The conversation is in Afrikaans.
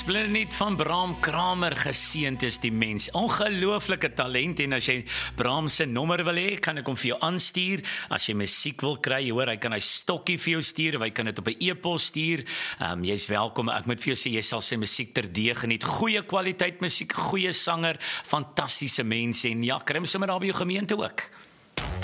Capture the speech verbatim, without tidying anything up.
Splendid van Bram Kramer, geseënd is die mens. Ongelooflike talent, en as jy Bram se nommer wil hê, kan ek hom vir jou aanstuur. As jy musiek wil kry, jy hoor, hy kan hy stokkie vir jou stuur, of hy kan dit op 'n e-pos stuur. Um, jy's welkom. Ek moet vir jou sê, jy sal sy musiek terdee geniet. Goeie kwaliteit musiek, goeie sanger, fantastiese mense, en ja, kry hom sommer daar by jou gemeente ook.